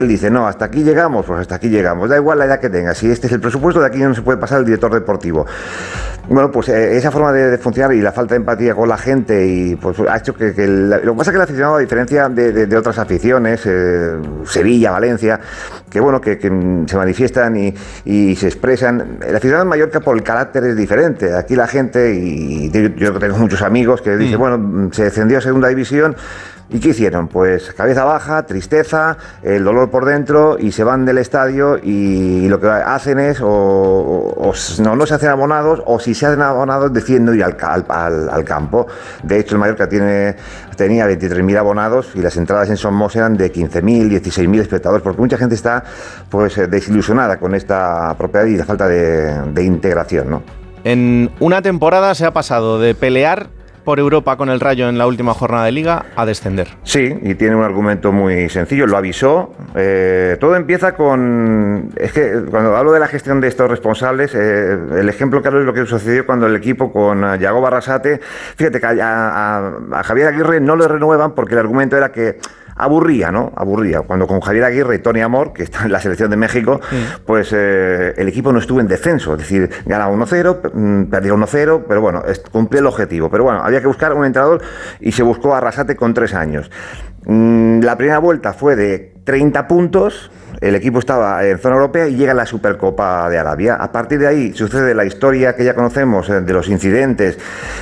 Él dice, no, hasta aquí llegamos, pues hasta aquí llegamos, da igual la edad que tengas, si este es el presupuesto, de aquí no se puede pasar el director deportivo. Bueno, pues esa forma de funcionar y la falta de empatía con la gente y pues ha hecho que lo que pasa es que el aficionado, a diferencia de otras aficiones, Sevilla, Valencia, que bueno, que se manifiestan y se expresan, el aficionado en Mallorca por el carácter es diferente. Aquí la gente, y yo tengo muchos amigos que dicen, bueno, se descendió a segunda división. ¿Y qué hicieron? Pues cabeza baja, tristeza, el dolor por dentro, y se van del estadio y lo que hacen es no se hacen abonados, o si se hacen abonados deciden no ir al campo. De hecho, el Mallorca tenía 23.000 abonados y las entradas en Somos eran de 15.000, 16.000 espectadores, porque mucha gente está pues desilusionada con esta propiedad y la falta de integración, ¿no? En una temporada se ha pasado de pelear por Europa con el Rayo en la última jornada de Liga a descender. Sí, y tiene un argumento muy sencillo, lo avisó. Todo empieza con... Es que cuando hablo de la gestión de estos responsables, el ejemplo claro es lo que sucedió cuando el equipo con Yago Barrasate, fíjate que a Javier Aguirre no le renuevan porque el argumento era que aburría, ¿no? Aburría. Cuando con Javier Aguirre y Tony Amor, que está en la selección de México, pues el equipo no estuvo en descenso. Es decir, ganaba 1-0, perdía 1-0, pero bueno, cumplía el objetivo. Pero bueno, había que buscar un entrenador y se buscó a Arrasate con 3 años. La primera vuelta fue de 30 puntos, el equipo estaba en zona europea y llega la Supercopa de Arabia. A partir de ahí sucede la historia que ya conocemos de los incidentes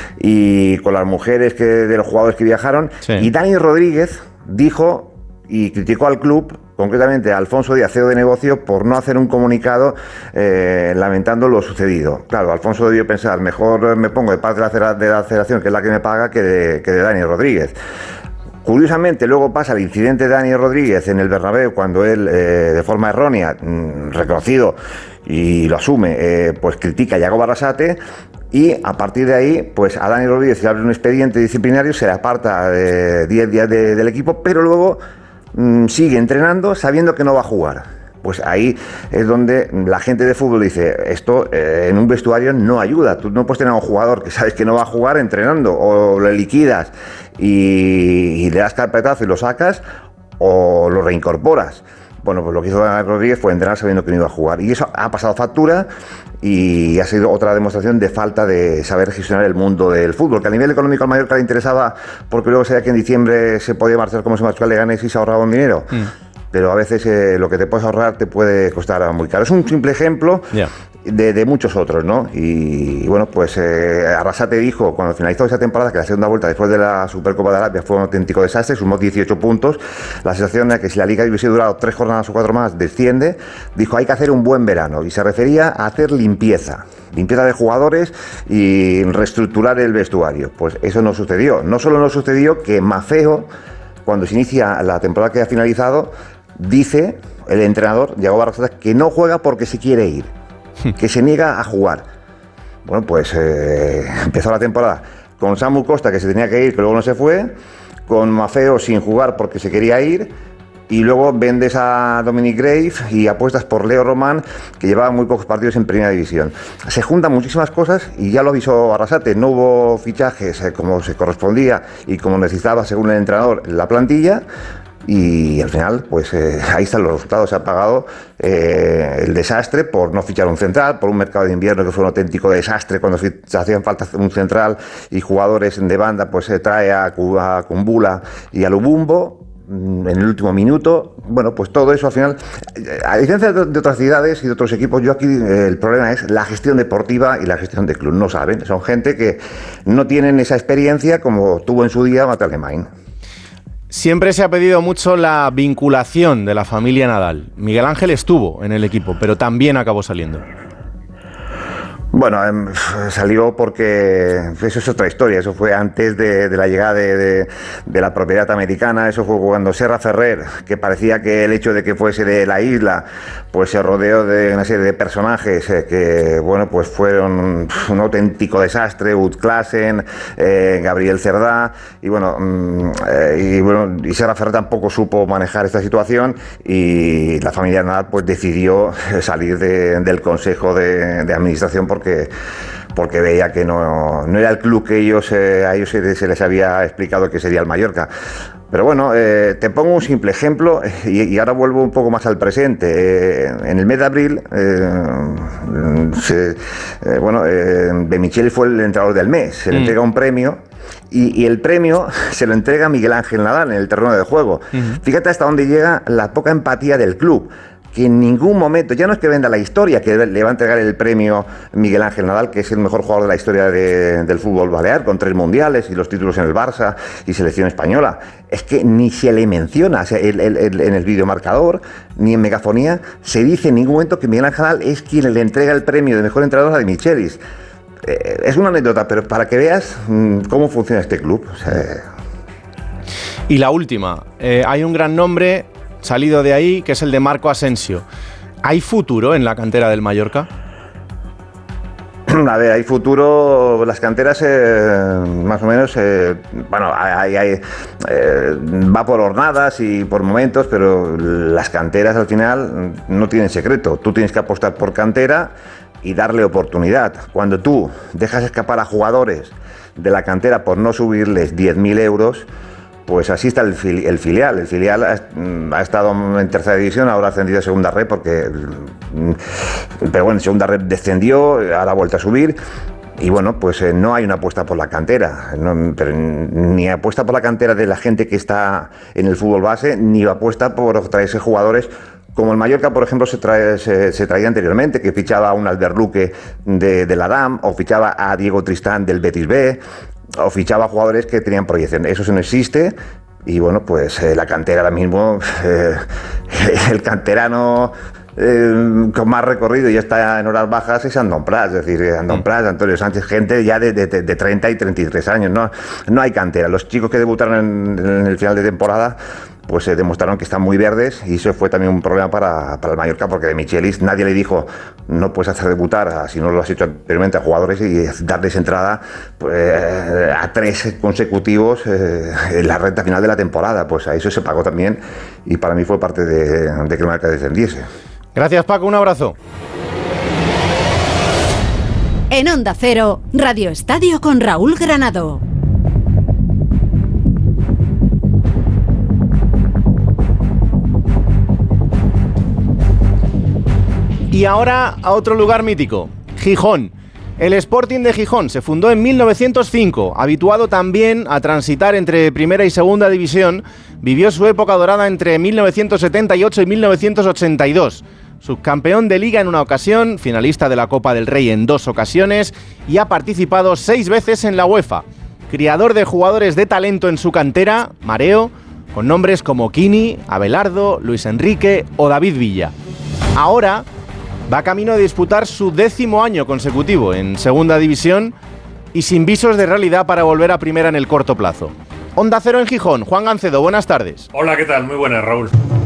y con las mujeres de los jugadores que viajaron. Sí. Y Dani Rodríguez dijo y criticó al club, concretamente a Alfonso Díaz, CEO de negocio, por no hacer un comunicado lamentando lo sucedido. Claro, Alfonso debió pensar, mejor me pongo de parte de la federación, que es la que me paga, que de Dani Rodríguez. Curiosamente, luego pasa el incidente de Dani Rodríguez en el Bernabéu, cuando él, de forma errónea, reconocido y lo asume, pues critica a Yago Barrasate, y a partir de ahí, pues a Dani Rodríguez se le abre un expediente disciplinario, se le aparta 10 días del equipo, pero luego sigue entrenando sabiendo que no va a jugar. Pues ahí es donde la gente de fútbol dice, esto en un vestuario no ayuda. Tú no puedes tener a un jugador que sabes que no va a jugar entrenando, o lo liquidas y le das carpetazo y lo sacas, o lo reincorporas. Bueno, pues lo que hizo Dani Rodríguez fue entrenar sabiendo que no iba a jugar, y eso ha pasado factura y ha sido otra demostración de falta de saber gestionar el mundo del fútbol, que a nivel económico al Mallorca le interesaba, porque luego sabía que en diciembre se podía marchar como se marchó al Leganés y se ahorraba un dinero. Pero a veces lo que te puedes ahorrar te puede costar muy caro. Es un simple ejemplo de muchos otros, ¿no? Y bueno, pues Arrasate dijo cuando finalizó esa temporada que la segunda vuelta después de la Supercopa de Arabia fue un auténtico desastre, sumó 18 puntos, la sensación de que si la Liga hubiese durado 3 jornadas o 4 más desciende. Dijo, hay que hacer un buen verano, y se refería a hacer limpieza de jugadores y reestructurar el vestuario. Pues eso no sucedió. No solo no sucedió, que Mafeo, cuando se inicia la temporada que ha finalizado, dice el entrenador, Yago Barrasate, que no juega porque se quiere ir, que se niega a jugar. Bueno, pues empezó la temporada con Samu Costa, que se tenía que ir, que luego no se fue, con Mafeo sin jugar porque se quería ir, y luego vendes a Dominic Grave y apuestas por Leo Román, que llevaba muy pocos partidos en primera división. Se juntan muchísimas cosas y ya lo avisó Arrasate, no hubo fichajes como se correspondía y como necesitaba según el entrenador la plantilla. Y al final, pues ahí están los resultados. Se ha pagado el desastre por no fichar un central, por un mercado de invierno que fue un auténtico desastre. Cuando se hacían falta un central y jugadores de banda, pues se trae a Kumbula y a Lubumbo en el último minuto. Bueno, pues todo eso al final, a diferencia de otras ciudades y de otros equipos, yo aquí el problema es la gestión deportiva y la gestión de club. No saben, son gente que no tienen esa experiencia como tuvo en su día Matt Lemain. Siempre se ha pedido mucho la vinculación de la familia Nadal. Miguel Ángel estuvo en el equipo, pero también acabó saliendo. Bueno, salió porque eso es otra historia. Eso fue antes de la llegada de la propiedad americana. Eso fue cuando Serra Ferrer, que parecía que el hecho de que fuese de la isla, pues se rodeó de una serie de personajes que, bueno, pues fueron un auténtico desastre. Ud Klassen, Gabriel Cerdá, y Serra Ferrer tampoco supo manejar esta situación, y la familia Nadal pues decidió salir del consejo de administración porque veía que no era el club que a ellos se les había explicado que sería el Mallorca. Pero bueno, te pongo un simple ejemplo y ahora vuelvo un poco más al presente. En el mes de abril, De Michelis fue el entrenador del mes. Se le entrega un premio y el premio se lo entrega a Miguel Ángel Nadal en el terreno de juego. Fíjate hasta dónde llega la poca empatía del club, que en ningún momento, ya no es que venda la historia, que le va a entregar el premio Miguel Ángel Nadal, que es el mejor jugador de la historia del fútbol balear, con 3 mundiales y los títulos en el Barça y selección española. Es que ni se le menciona, o sea, en el videomarcador, ni en megafonía, se dice en ningún momento que Miguel Ángel Nadal es quien le entrega el premio de mejor entrenador a De Michelis. Es una anécdota, pero para que veas cómo funciona este club. O sea, y la última, hay un gran nombre salido de ahí, que es el de Marco Asensio. ¿Hay futuro en la cantera del Mallorca? A ver, hay futuro. Las canteras, más o menos, va por jornadas y por momentos, pero las canteras al final no tienen secreto. Tú tienes que apostar por cantera y darle oportunidad. Cuando tú dejas escapar a jugadores de la cantera por no subirles 10.000 euros, pues así está el filial. El filial ha estado en tercera división, ahora ha ascendido a segunda red, pero bueno, en segunda red descendió, ahora ha vuelto a subir. Y bueno, pues no hay una apuesta por la cantera, pero ni apuesta por la cantera de la gente que está en el fútbol base, ni apuesta por traerse jugadores como el Mallorca, por ejemplo, se traía anteriormente, que fichaba a un Albert Luque de la DAM, o fichaba a Diego Tristán del Betis B, o fichaba a jugadores que tenían proyección. Eso no existe. Y bueno, pues la cantera ahora mismo, el canterano con más recorrido y está en horas bajas es Andón Prats, es decir, Andón Prats, Antonio Sánchez, gente ya de 30 y 33 años. No hay cantera. Los chicos que debutaron en el final de temporada pues demostraron que están muy verdes, y eso fue también un problema para el Mallorca, porque De Michelis nadie le dijo no puedes hacer debutar, si no lo has hecho anteriormente, a jugadores y darles entrada a 3 consecutivos en la recta final de la temporada. Pues a eso se pagó también, y para mí fue parte de que el Mallorca descendiese. Gracias, Paco, un abrazo. En Onda Cero, Radio Estadio con Raúl Granado. Y ahora a otro lugar mítico, Gijón. El Sporting de Gijón se fundó en 1905, habituado también a transitar entre primera y segunda división, vivió su época dorada entre 1978 y 1982. Subcampeón de Liga en una ocasión, finalista de la Copa del Rey en 2 ocasiones y ha participado 6 veces en la UEFA. Criador de jugadores de talento en su cantera, Mareo, con nombres como Kini, Abelardo, Luis Enrique o David Villa. Ahora va camino de disputar su 10º año consecutivo en segunda división y sin visos de realidad para volver a primera en el corto plazo. Onda Cero en Gijón, Juan Gancedo, buenas tardes. Hola, ¿qué tal? Muy buenas, Raúl.